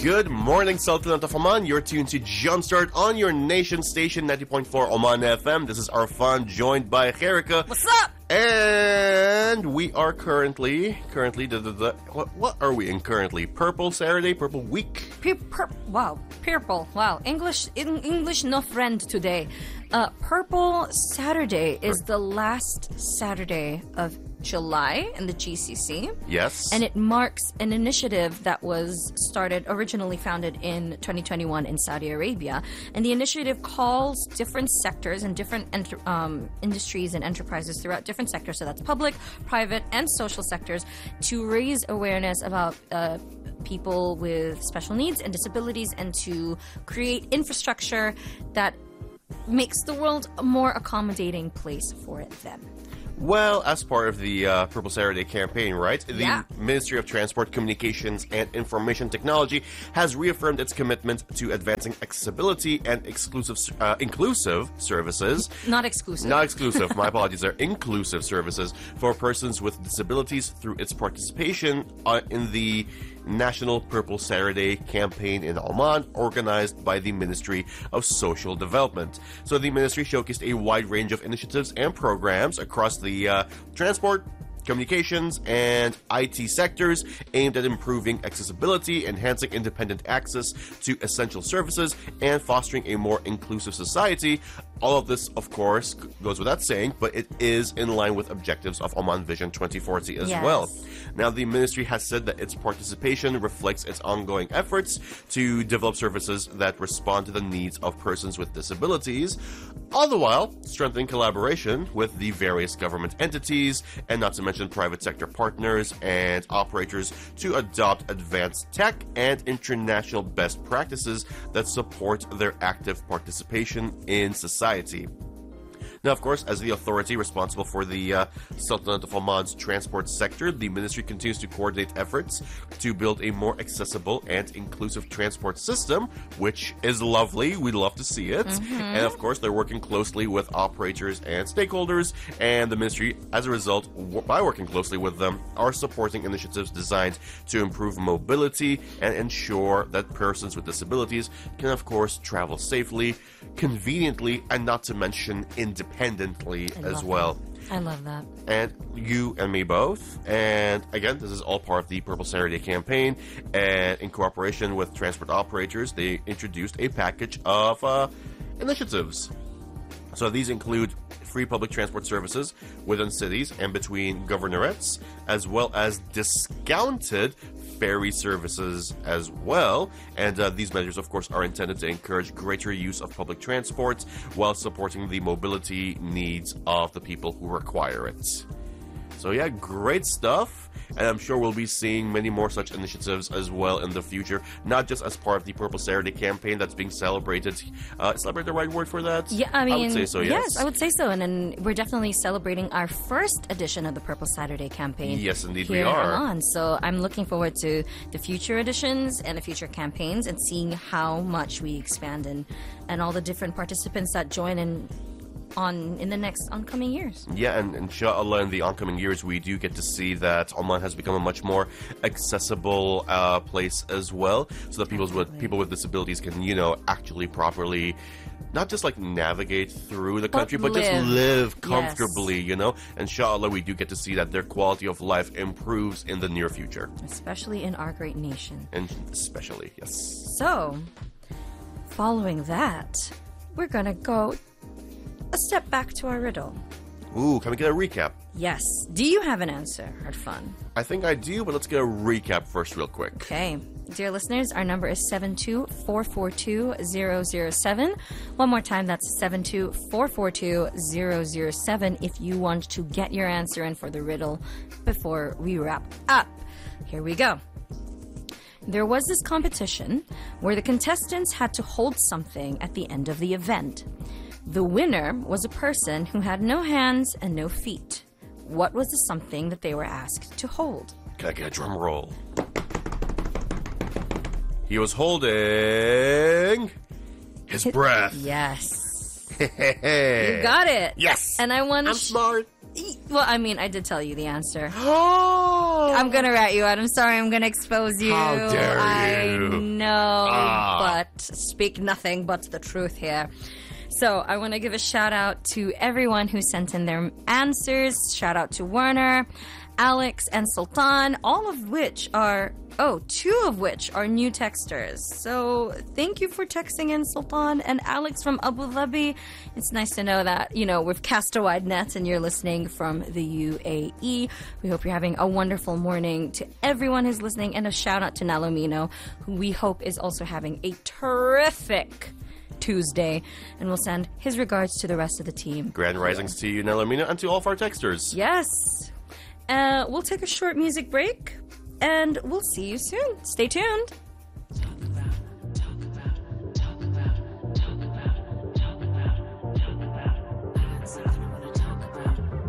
Good morning, Sultanate of Oman. You're tuned to Jumpstart on your nation station, 90.4 Oman FM. This is Arfan, joined by Kherika. What's up? And we are currently, what are we in currently? Purple Saturday, Purple Week. Purple. Wow, English no friend today. Purple Saturday is the last Saturday of July in the GCC. Yes. And it marks an initiative that was originally founded in 2021 in Saudi Arabia. And the initiative calls different sectors and different industries and enterprises throughout different sectors, so that's public, private, and social sectors, to raise awareness about people with special needs and disabilities and to create infrastructure that makes the world a more accommodating place for them. Well, as part of the Purple Saturday campaign, right? The Ministry of Transport, Communications, and Information Technology has reaffirmed its commitment to advancing accessibility and inclusive services. Not exclusive. Not exclusive. My apologies. They're inclusive services for persons with disabilities through its participation in the National Purple Saturday campaign in Oman, organized by the Ministry of Social Development. So the ministry showcased a wide range of initiatives and programs across the transport, communications, and IT sectors aimed at improving accessibility, enhancing independent access to essential services, and fostering a more inclusive society. All of this, of course, goes without saying, but it is in line with objectives of Oman Vision 2040 as well. Now, the ministry has said that its participation reflects its ongoing efforts to develop services that respond to the needs of persons with disabilities, all the while strengthening collaboration with the various government entities, and not to mention private sector partners and operators, to adopt advanced tech and international best practices that support their active participation in society. Now, of course, as the authority responsible for the Sultanate of Oman's transport sector, the ministry continues to coordinate efforts to build a more accessible and inclusive transport system, which is lovely. We love to see it. And, of course, they're working closely with operators and stakeholders, and the ministry, as a result, by working closely with them, are supporting initiatives designed to improve mobility and ensure that persons with disabilities can, of course, travel safely, conveniently, and not to mention independently as well. I love that. And you and me both. And again, this is all part of the Purple Saturday campaign. And in cooperation with transport operators, they introduced a package of initiatives. So these include free public transport services within cities and between governorates, as well as discounted ferry services as well. And these measures, of course, are intended to encourage greater use of public transport while supporting the mobility needs of the people who require it. So yeah, great stuff. And I'm sure we'll be seeing many more such initiatives as well in the future, not just as part of the Purple Saturday campaign that's being celebrated. Celebrate the right word for that? Yeah, I mean, I would say so, yes. I would say so. And then we're definitely celebrating our first edition of the Purple Saturday campaign. Yes, indeed here we are. In Oman. So I'm looking forward to the future editions and the future campaigns and seeing how much we expand and all the different participants that join in the next oncoming years. Yeah, and inshallah, in the oncoming years, we do get to see that Oman has become a much more accessible place as well, so that people with disabilities can, actually properly not just like navigate through the country, but just live comfortably, Inshallah, we do get to see that their quality of life improves in the near future. Especially in our great nation. And especially, yes. So, following that, we're going to go a step back to our riddle. Ooh, can we get a recap? Yes. Do you have an answer, Arfan? I think I do, but let's get a recap first real quick. Okay. Dear listeners, our number is 72442-007. One more time, that's 72442-007 if you want to get your answer in for the riddle before we wrap up. Here we go. There was this competition where the contestants had to hold something at the end of the event. The winner was a person who had no hands and no feet. What was the something that they were asked to hold? Can I get a drum roll? He was holding his breath. Yes. You got it. Yes. And I want to... I'm smart. Well, I mean, I did tell you the answer. Oh! I'm gonna rat you out. I'm sorry. I'm gonna expose you. How dare I you. know, Ah. but speak nothing but the truth here. So I want to give a shout out to everyone who sent in their answers. Shout out to Werner, Alex, and Sultan, two of which are new texters. So thank you for texting in, Sultan and Alex from Abu Dhabi. It's nice to know that, we've cast a wide net and you're listening from the UAE. We hope you're having a wonderful morning to everyone who's listening, and a shout out to Nalomino, who we hope is also having a terrific Tuesday, and we'll send his regards to the rest of the team. Grand risings to you, Nelomina, and to all of our texters. Yes. We'll take a short music break, and we'll see you soon. Stay tuned.